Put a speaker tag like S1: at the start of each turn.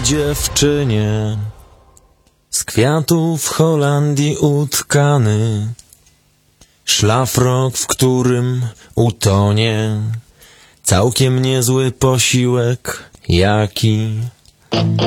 S1: dziewczynie z kwiatów Holandii utkany, szlafrok, w którym utonie całkiem niezły posiłek, jaki